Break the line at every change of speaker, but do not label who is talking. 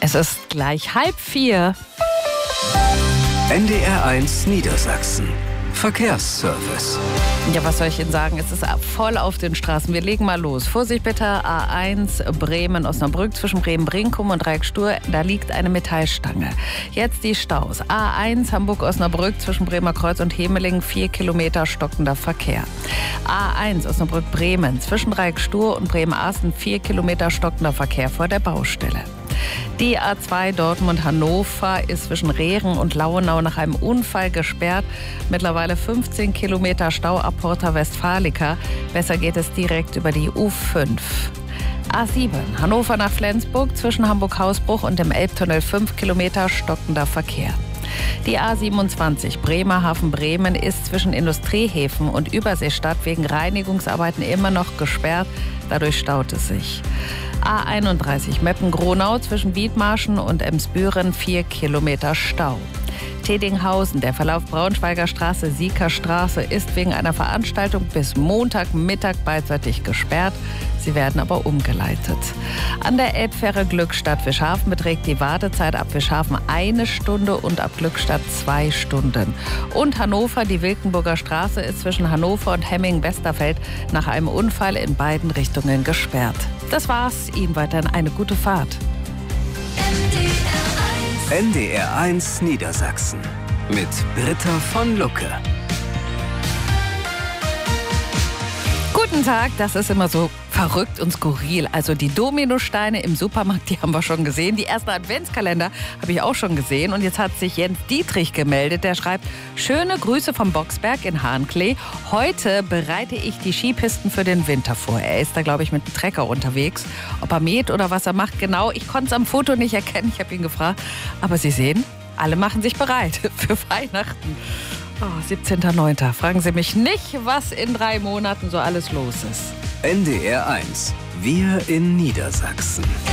Es ist gleich 3:30.
NDR1 Niedersachsen. Verkehrsservice.
Ja, was soll ich Ihnen sagen? Es ist voll auf den Straßen. Wir legen mal los. Vorsicht bitte, A1 Bremen-Osnabrück zwischen Bremen-Brinkum und Dreieck-Stur. Da liegt eine Metallstange. Jetzt die Staus. A1 Hamburg-Osnabrück zwischen Bremer Kreuz und Hemeling, 4 Kilometer stockender Verkehr. A1 Osnabrück-Bremen zwischen Dreieck-Stur und Bremen-Aßen, 4 Kilometer stockender Verkehr vor der Baustelle. Die A2 Dortmund-Hannover ist zwischen Rehren und Lauenau nach einem Unfall gesperrt. Mittlerweile 15 Kilometer Stau ab Porta Westfalica. Besser geht es direkt über die U5. A7 Hannover nach Flensburg zwischen Hamburg-Hausbruch und dem Elbtunnel, 5 Kilometer stockender Verkehr. Die A27 Bremerhaven-Bremen ist zwischen Industriehäfen und Überseestadt wegen Reinigungsarbeiten immer noch gesperrt. Dadurch staut es sich. A31 Meppen-Gronau zwischen Wiedmarschen und Emsbüren, 4 Kilometer Stau. Tedinghausen, der Verlauf Braunschweiger Straße, Sieker Straße ist wegen einer Veranstaltung bis Montagmittag beidseitig gesperrt. Sie werden aber umgeleitet. An der Elbfähre Glückstadt-Wischhafen beträgt die Wartezeit ab Wischhafen 1 Stunde und ab Glückstadt 2 Stunden. Und Hannover, die Wilkenburger Straße ist zwischen Hannover und Hemming-Westerfeld nach einem Unfall in beiden Richtungen gesperrt. Das war's. Ihnen weiterhin eine gute Fahrt.
NDR1 Niedersachsen mit Britta von Lucke.
Guten Tag, das ist immer so verrückt und skurril. Also die Dominosteine im Supermarkt, die haben wir schon gesehen. Die ersten Adventskalender habe ich auch schon gesehen. Und jetzt hat sich Jens Dietrich gemeldet. Der schreibt: Schöne Grüße vom Boxberg in Hahnklee. Heute bereite ich die Skipisten für den Winter vor. Er ist da, glaube ich, mit dem Trecker unterwegs. Ob er mäht oder was er macht, genau. Ich konnte es am Foto nicht erkennen. Ich habe ihn gefragt. Aber Sie sehen, alle machen sich bereit für Weihnachten. Oh, 17.09. Fragen Sie mich nicht, was in 3 Monaten so alles los ist.
NDR1. Wir in Niedersachsen.